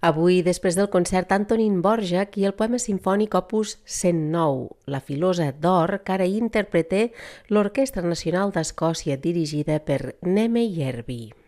Avui, després del concert Antonín Dvořák i el poema simfònic opus 109, La filosa d'or, que ara interpreta l'Orquestra Nacional d'Escòcia dirigida per Neme Järvi.